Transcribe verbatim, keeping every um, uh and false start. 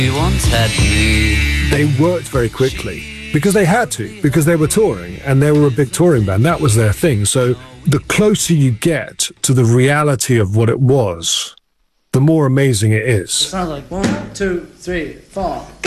You once had me. They worked very quickly because they had to, because they were touring and they were a big touring band. That was their thing. So the closer you get to the reality of what it was, the more amazing it is. It sounds like one, two, three, four.